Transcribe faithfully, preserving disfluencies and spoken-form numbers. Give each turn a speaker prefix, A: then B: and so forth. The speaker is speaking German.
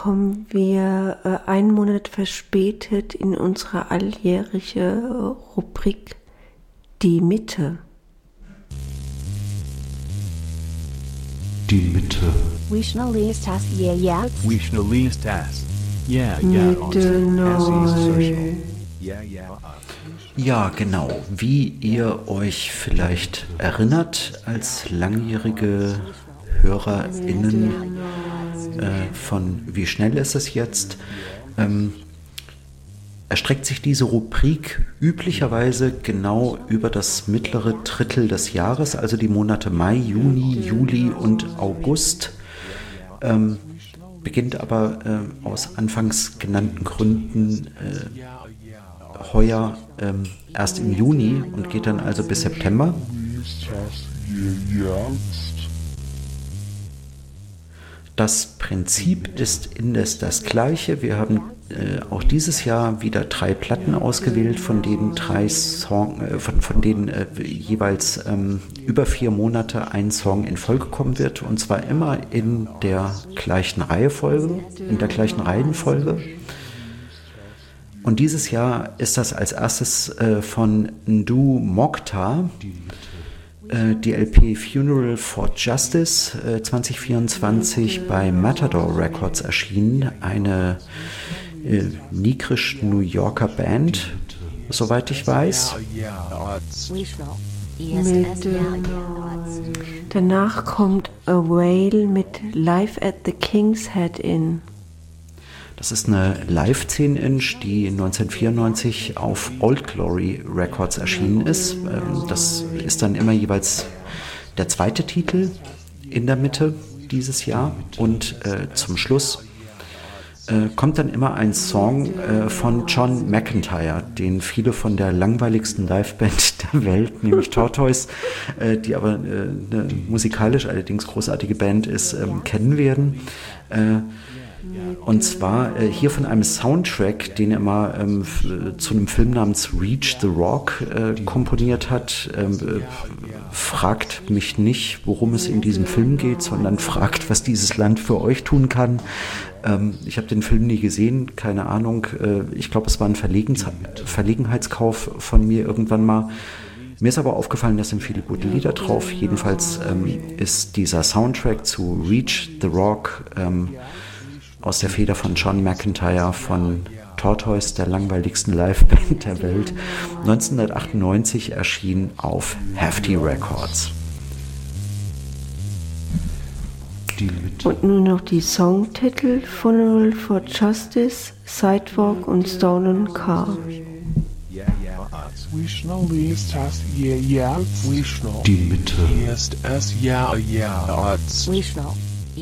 A: kommen wir äh, einen Monat verspätet in unsere alljährige äh, Rubrik Die Mitte.
B: Die Mitte.
C: Wishnalistas yeah
D: Wishnalistas. Yeah, yeah.
A: Mitte neu.
B: Ja, genau. Wie ihr euch vielleicht erinnert, als langjährige HörerInnen äh, von Wie schnell ist es jetzt, ähm, erstreckt sich diese Rubrik üblicherweise genau über das mittlere Drittel des Jahres, also die Monate Mai, Juni, Juli und August. Ähm, beginnt aber äh, aus anfangs genannten Gründen äh, heuer ähm, erst im Juni und geht dann also bis September. Das Prinzip ist indes das gleiche. Wir haben äh, auch dieses Jahr wieder drei Platten ausgewählt, von denen drei Song, äh, von, von denen äh, jeweils ähm, über vier Monate ein Song in Folge kommen wird, und zwar immer in der gleichen Reihenfolge, in der gleichen Reihenfolge. Und dieses Jahr ist das als erstes äh, von Ndu Mokhtar, äh, die L P Funeral for Justice äh, zwanzig vierundzwanzig bei Matador Records erschienen, eine äh, nigerisch-New Yorker Band, soweit ich weiß.
A: Mit, äh, danach kommt A Whale mit Live at the King's Head Inn.
B: Das ist eine Live zehn Inch, die neunzehnhundertvierundneunzig auf Old Glory Records erschienen ist. Das ist dann immer jeweils der zweite Titel in der Mitte dieses Jahr. Und äh, zum Schluss äh, kommt dann immer ein Song äh, von John McEntire, den viele von der langweiligsten Liveband der Welt, nämlich Tortoise, äh, die aber äh, eine musikalisch allerdings großartige Band ist, äh, kennen werden. Äh, Und zwar äh, hier von einem Soundtrack, den er mal ähm, f- zu einem Film namens Reach the Rock äh, komponiert hat. Ähm, äh, fragt mich nicht, worum es in diesem Film geht, sondern fragt, was dieses Land für euch tun kann. Ähm, ich habe den Film nie gesehen, keine Ahnung. Äh, ich glaube, es war ein Verlegen- Verlegenheitskauf von mir irgendwann mal. Mir ist aber aufgefallen, da sind viele gute Lieder drauf. Jedenfalls ähm, ist dieser Soundtrack zu Reach the Rock ähm, aus der Feder von John McEntire von Tortoise, der langweiligsten Liveband der Welt, neunzehnhundertachtundneunzig erschien auf Hefty Records.
A: Und nun noch die Songtitel: Funeral for Justice, Sidewalk und Stolen Car.
B: Die Mitte.
C: Wishnaw.